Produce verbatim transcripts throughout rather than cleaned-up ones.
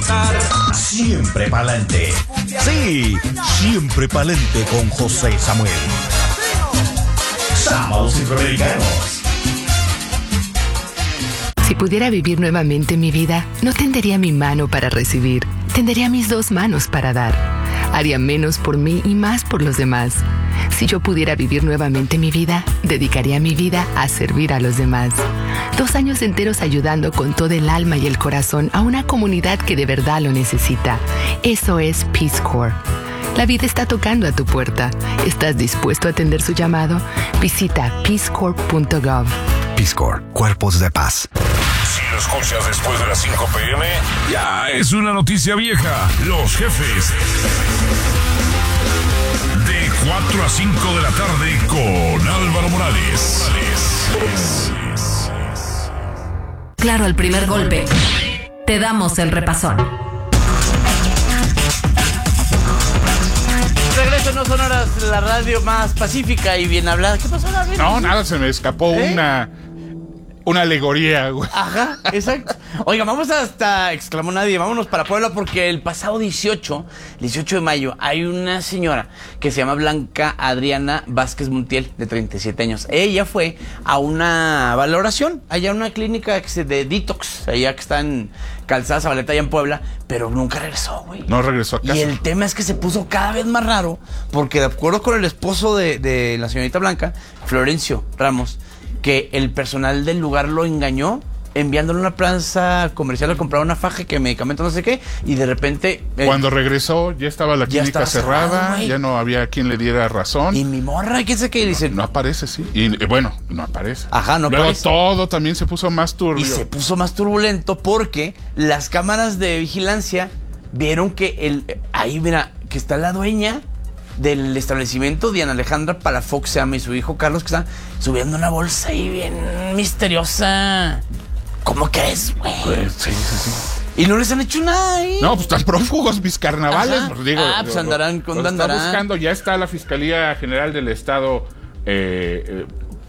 estar siempre pa'lante. Sí, siempre pa'lante con José Samuel. Sábados Centroamericanos. Si pudiera vivir nuevamente mi vida, no tendería mi mano para recibir, tendería mis dos manos para dar. Haría menos por mí y más por los demás. Si yo pudiera vivir nuevamente mi vida, dedicaría mi vida a servir a los demás. Dos años enteros ayudando con todo el alma y el corazón a una comunidad que de verdad lo necesita. Eso es Peace Corps. La vida está tocando a tu puerta. ¿Estás dispuesto a atender su llamado? Visita peace corps punto gov. Peace Corps, Cuerpos de Paz. Si lo escuchas después de las cinco pe eme, ya es una noticia vieja. Los jefes. De cuatro a cinco de la tarde con Álvaro Morales. Claro, al primer golpe. Te damos el repasón. Regreso, no son horas, la radio más pacífica y bien hablada. ¿Qué pasó, David? No, nada, se me escapó ¿Eh? una... Una alegoría, güey. Ajá, exacto. Oiga, vamos hasta, exclamó nadie, vámonos para Puebla porque el pasado dieciocho de mayo hay una señora que se llama Blanca Adriana Vázquez Montiel, de treinta y siete años. Ella fue a una valoración, allá en una clínica de detox, allá que está en Calzada Zabaleta, allá en Puebla, pero nunca regresó, güey. No regresó a casa. Y el tema es que se puso cada vez más raro porque de acuerdo con el esposo de, de la señorita Blanca, Florencio Ramos, que el personal del lugar lo engañó enviándole una plaza comercial a comprar una faja, que medicamento no sé qué, y de repente... Eh, Cuando regresó ya estaba la clínica estaba cerrada, cerrado, ya no había quien le diera razón. Y mi morra, ¿quién sabe qué? No, dice, no aparece, sí. Y bueno, no aparece. Ajá, no Luego aparece. todo también se puso más turbio. Y se puso más turbulento porque las cámaras de vigilancia vieron que el... Ahí, mira, que está la dueña del establecimiento, Diana Alejandra Palafox se llama, y su hijo Carlos, que están subiendo una bolsa ahí bien misteriosa. ¿Cómo crees, güey? Pues, sí, sí, sí. Y no les han hecho nada ahí. No, pues están prófugos mis carnavales. Pues, digo, ah, pues andarán con lo, lo andarán. Está buscando, ya está la Fiscalía General del Estado eh, eh,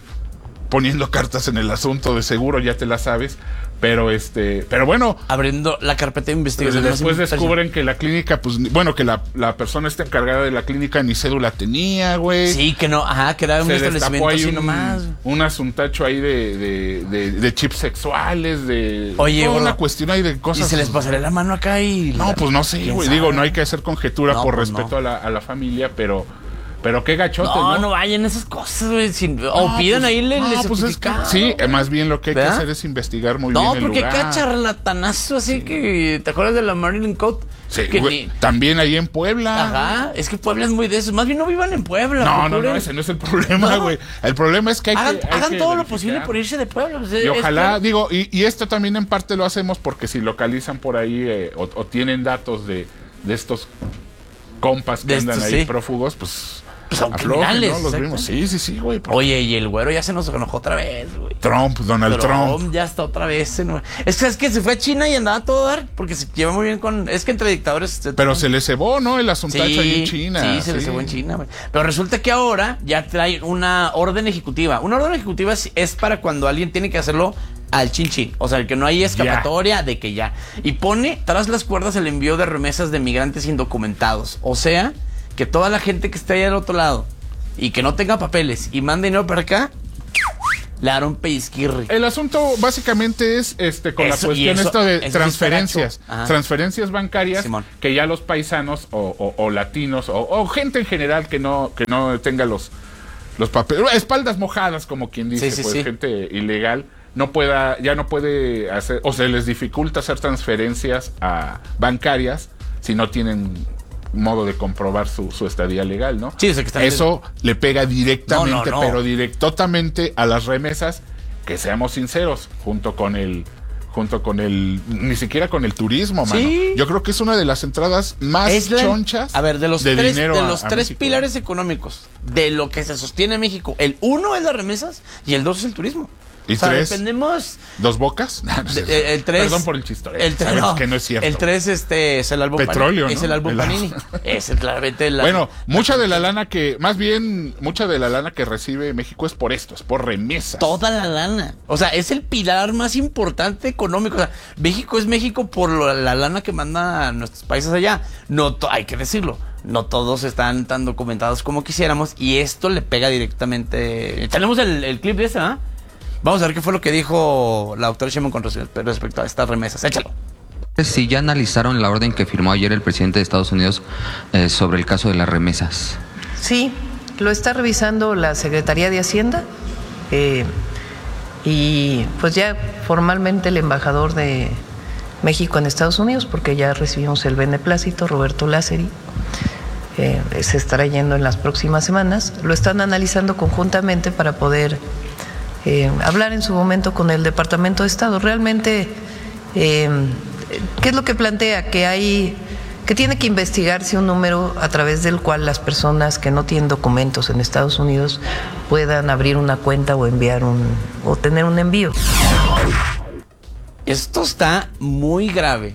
poniendo cartas en el asunto, de seguro ya te la sabes. Pero este, pero bueno, abriendo la carpeta de investigación. Después descubren que la clínica, pues, bueno, que la, la persona esta encargada de la clínica ni cédula tenía, güey. Sí, que no, ajá, que era un se establecimiento así un, nomás. Un asuntacho ahí de, de, de, de chips sexuales, de Oye, toda bro, una cuestión ahí de cosas. ¿Y se les pasaría la mano acá y...? No, la, pues no sé, güey. Digo, no hay que hacer conjetura no, por pues respeto no. a, la, a la familia, pero... Pero qué gachote, ¿no? No, no vayan esas cosas, güey. O no, pidan pues, ahí el no, pues es que, sí, más bien lo que hay ¿verdad? que hacer es investigar muy no, bien el lugar. lugar. No, porque qué charlatanazo así sí. que... ¿Te acuerdas de la Marilyn Code? Sí, que güey, ni... también ahí en Puebla. Ajá, es que Puebla es muy de eso. Más bien no vivan en Puebla. No, no, no, ese no es el problema, güey. No. El problema es que hay hagan, que... Hay hagan que todo verificar. lo posible por irse de Puebla. Pues, y ojalá, es digo, y, y esto también en parte lo hacemos porque si localizan por ahí eh, o, o tienen datos de, de estos compas que de andan estos, ahí sí. prófugos, pues... Son criminales, ¿no? Los vimos. Sí, sí, sí, güey. Oye, y el güero ya se nos enojó otra vez, güey. Trump, Donald Trump. Trump. Ya está otra vez. ¿no? Es que es que se fue a China y andaba a todo dar, porque se lleva muy bien con... Es que entre dictadores... Se Pero se le cebó, ¿no? El asuntacho sí, ahí en China. Sí, se sí. le cebó en China, güey. Pero resulta que ahora ya trae una orden ejecutiva. Una orden ejecutiva es, es para cuando alguien tiene que hacerlo al chin chin. O sea, el que no hay escapatoria ya. de que ya. Y pone tras las cuerdas el envío de remesas de migrantes indocumentados. O sea, que toda la gente que esté ahí al otro lado y que no tenga papeles y mande dinero para acá, le dará un pellizquirri. El asunto básicamente es este con eso, la cuestión eso, esto de transferencias, transferencias bancarias, Simón. que ya los paisanos o, o, o latinos o, o gente en general que no que no tenga los los papeles, espaldas mojadas como quien dice, sí, sí, pues sí. gente ilegal no pueda ya no puede hacer o se les dificulta hacer transferencias a bancarias si no tienen modo de comprobar su, su estadía legal, ¿no? Sí, o sea que está eso bien. Le pega directamente, no, no, no. pero directamente a las remesas, que seamos sinceros, junto con el, junto con el, ni siquiera con el turismo, mano. ¿Sí? Yo creo que es una de las entradas más es la, chonchas. A ver, de los de tres, dinero de los a, a tres México. pilares económicos de lo que se sostiene en México, el uno es las remesas y el dos es el turismo. ¿Y o sea, tres? Dependemos... ¿Dos bocas? De, el tres, Perdón por el chiste. El tres, no, que no es cierto. El tres este, es el álbum Petróleo, Panini. ¿no? Es el álbum el Panini. Es claramente el... Bueno, mucha de la lana que... Más bien, mucha de la lana que recibe México es por esto, es por remesas. Toda la lana. O sea, es el pilar más importante económico. O sea, México es México por lo, la lana que manda a nuestros países allá. No, to, hay que decirlo. No todos están tan documentados como quisiéramos. Y esto le pega directamente... Tenemos el, el clip de ese, ¿ah? ¿eh? Vamos a ver qué fue lo que dijo la doctora Sheinbaum con respecto a estas remesas. Échalo. Si ya analizaron la orden que firmó ayer el presidente de Estados Unidos eh, sobre el caso de las remesas. Sí, lo está revisando la Secretaría de Hacienda eh, y pues ya formalmente el embajador de México en Estados Unidos, porque ya recibimos el beneplácito, Roberto Lázari, eh, se estará yendo en las próximas semanas. Lo están analizando conjuntamente para poder... Eh, hablar en su momento con el Departamento de Estado. Realmente, eh, ¿qué es lo que plantea? Que hay, que tiene que investigarse un número a través del cual las personas que no tienen documentos en Estados Unidos puedan abrir una cuenta o enviar un, o tener un envío. Esto está muy grave,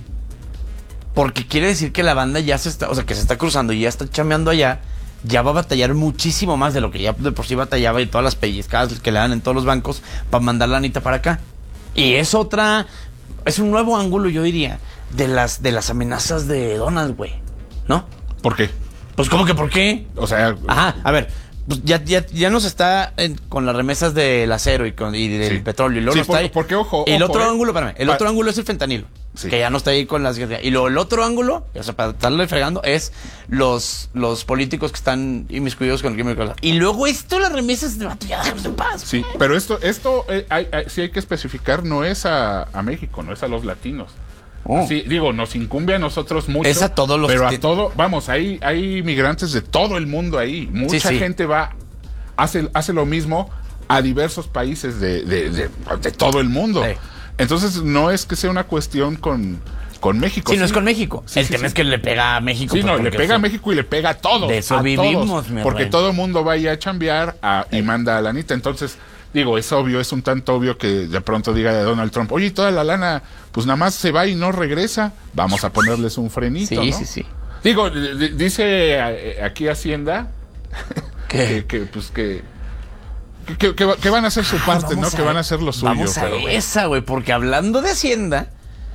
porque quiere decir que la banda ya se está, o sea, que se está cruzando y ya está chameando allá. Ya va a batallar muchísimo más de lo que ya de por sí batallaba y todas las pellizcadas que le dan en todos los bancos para mandar la anita para acá. Y es otra, es un nuevo ángulo, yo diría, de las de las amenazas de Donald, güey, ¿no? ¿Por qué? Pues, ¿cómo que por qué? O sea... Ajá, a ver, pues ya, ya, ya nos está en, con las remesas del acero y, con, y del sí. petróleo. Y luego sí, nos porque, está ahí. Porque, ojo, El ojo, otro eh. ángulo, espérame, el pa otro ángulo es el fentanilo. Sí. Que ya no está ahí con las... Y luego el otro ángulo, o sea, para estarle fregando, es los, los políticos que están inmiscuidos con el crimen organizado. Y luego esto, las remesas de vato, ya déjanos en paz. Sí, güey. pero esto, esto eh, hay, hay, sí hay que especificar, no es a, a México, no es a los latinos. Oh. Sí, digo, nos incumbe a nosotros mucho. Es a todos los... Pero a todo, vamos, hay, hay migrantes de todo el mundo ahí. Mucha sí, sí. gente va, hace, hace lo mismo a diversos países de, de, de, de todo el mundo. Sí. Entonces, no es que sea una cuestión con, con México. Sí, no es con México. Sí, el sí, tema sí. es que le pega a México. Sí, no, le pega eso. a México y le pega a todos. De eso a vivimos, todos, mi Porque rey. todo el mundo vaya a chambear a, y manda a la anita. Entonces, digo, es obvio, es un tanto obvio que de pronto diga de Donald Trump, oye, toda la lana, pues nada más se va y no regresa. Vamos a ponerles un frenito, Sí, ¿no? sí, sí. Digo, dice aquí Hacienda ¿Qué? que, que pues que... Que, que, que van a hacer su parte, ah, ¿no? A, que van a hacer lo suyo. Vamos a pero, esa, güey, porque hablando de Hacienda,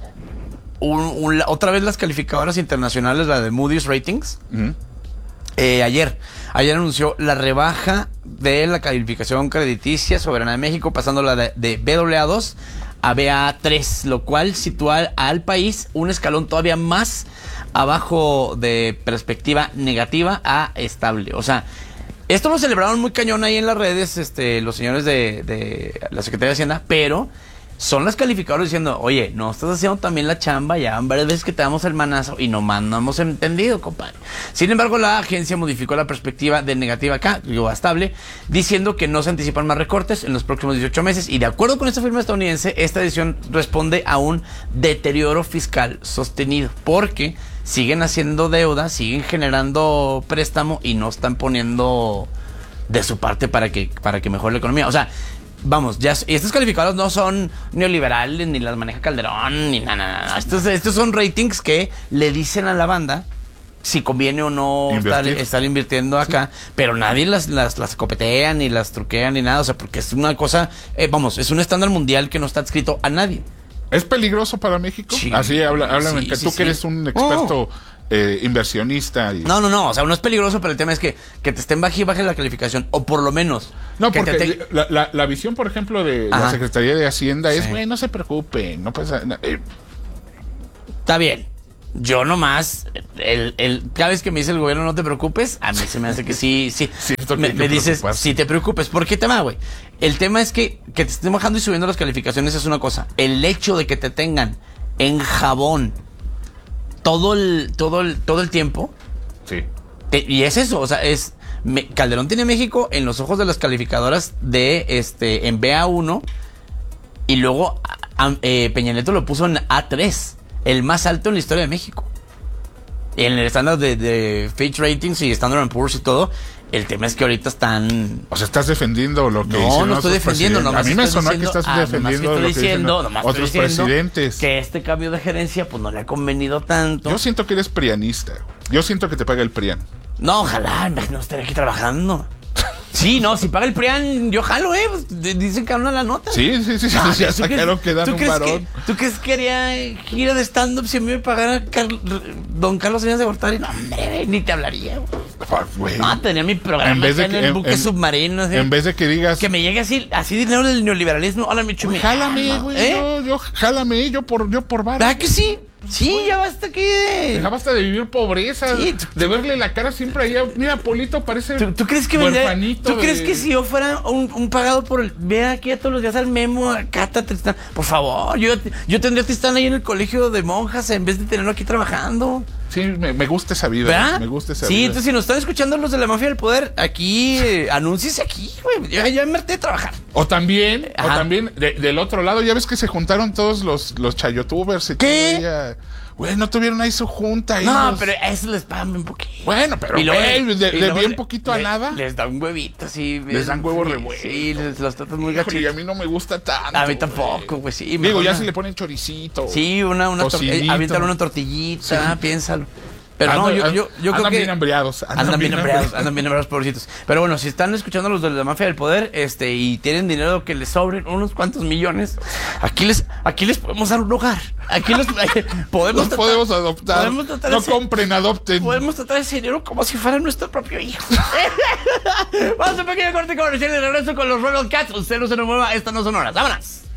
un, un, otra vez las calificadoras internacionales, la de Moody's Ratings, uh-huh. eh, ayer, ayer anunció la rebaja de la calificación crediticia soberana de México, pasándola de, de B A A dos a B A A tres, lo cual sitúa al país un escalón todavía más abajo de perspectiva negativa a estable. O sea, esto lo celebraron muy cañón ahí en las redes, este, los señores de, de la Secretaría de Hacienda, pero son las calificadoras diciendo, oye, no estás haciendo también la chamba, ya van varias veces que te damos el manazo y nomás no hemos entendido, compadre. Sin embargo, la agencia modificó la perspectiva de negativa acá, digo, a estable, diciendo que no se anticipan más recortes en los próximos dieciocho meses y de acuerdo con esta firma estadounidense, esta decisión responde a un deterioro fiscal sostenido, porque siguen haciendo deuda, siguen generando préstamo y no están poniendo de su parte para que, para que mejore la economía. O sea, vamos, ya estos calificados no son neoliberales, ni las maneja Calderón, ni nada, nada, nada. Estos, estos son ratings que le dicen a la banda si conviene o no estar, estar invirtiendo acá, sí. Pero nadie las, las, las copetea, ni las truquea, ni nada. O sea, porque es una cosa, eh, vamos, es un estándar mundial que no está adscrito a nadie. ¿Es peligroso para México? Sí. Así, habla, háblame, sí, que sí, tú sí. que eres un experto... Oh. Eh, inversionista. Y... No, no, no, o sea, no es peligroso, pero el tema es que, que te estén baje y baje la calificación, o por lo menos... No, que porque te... la, la, la visión, por ejemplo, de Ajá. la Secretaría de Hacienda es, güey, sí. no se preocupen, no pasa nada. Eh. Está bien, yo nomás, el, el, cada vez que me dice el gobierno no te preocupes, a mí se me hace que sí, sí, Cierto que me, me dices, sí te preocupes. ¿Por qué tema, güey? El tema es que, que te estén bajando y subiendo las calificaciones es una cosa, el hecho de que te tengan en jabón todo el todo el todo el tiempo sí te, y es eso, o sea, es me, Calderón tiene México en los ojos de las calificadoras de este en B A uno y luego a, eh, Peña Nieto lo puso en A tres, el más alto en la historia de México, en el estándar de, de Fitch Ratings y Standard and Poor's y todo, El tema es que ahorita están... O sea, ¿estás defendiendo lo que No, no estoy defendiendo. Nomás a mí me sonó que estás ah, defendiendo que lo que diciendo, dicen otros presidentes. Que este cambio de gerencia pues no le ha convenido tanto. Yo siento que eres prianista. Yo siento que te paga el PRIAN. No, ojalá, no estaré aquí trabajando. Sí, no, si paga el PRIAN, yo jalo, ¿eh? Pues, dicen que hablan la nota. Sí, sí, sí, no, ya sacaron que dan un varón. Que, ¿Tú crees que haría gira de stand-up si a mí me pagara Carl, don Carlos Salinas de Gortari? No, hombre, ni te hablaría, güey. No, tenía mi programa en, vez de que, en el buque en, submarino. Así, en vez de que digas... Que me llegue así, así dinero del neoliberalismo. Hola, mi chumi. Jálame, güey, ¿eh? yo, yo, jálame, yo por, yo por varo. ¿Verdad que sí? Sí, ya basta aquí de... Ya basta de vivir pobreza, sí, de verle la cara siempre allá. Mira, Polito parece ¿Tú, ¿tú crees que huerfanito? ¿Tú de... crees que si yo fuera un, un pagado por el... Ve aquí a todos los días al Memo, a Cata, Tristán. Por favor, yo, yo tendría a Tristán ahí en el colegio de monjas en vez de tenerlo aquí trabajando. Sí, me, me gusta esa vida. ¿Verdad? Me gusta esa sí, vida. Entonces si nos están escuchando los de la mafia del poder, aquí, eh, anúnciese aquí, güey. Ya, ya me harté de trabajar. O también, Ajá. o también, de, del otro lado, ya ves que se juntaron todos los, los chayotubers. ¿Qué? Güey, no tuvieron ahí su junta. No, ellos. pero eso les pagan un poquito. Bueno, pero y luego, güey, de, de bien poquito le, a nada. Les dan un huevito, sí. Les dan huevos revueltos. Sí, les los tratan muy gachitos. Y a mí no me gusta tanto. A mí tampoco, güey, sí. Digo, ya una... se le ponen choricito. Sí, una, una tortillita. Avientan una tortillita, sí. Piénsalo. Pero andan, no, yo, yo, yo andan creo que... bien hambriados. Andan, andan bien hambriados, andan bien hambriados, pobrecitos. Pero bueno, si están escuchando los de la mafia del poder, este, y tienen dinero que les sobren unos cuantos millones, aquí les, aquí les podemos dar un hogar. Aquí los podemos, tratar, podemos adoptar. Podemos tratar no ese, compren, adopten. Podemos tratar ese dinero como si fuera nuestro propio hijo. Vamos a un pequeño corte comercial y de regreso con los Rebel Cats. Usted no se nos mueva, estas no son horas. ¡Vámonos!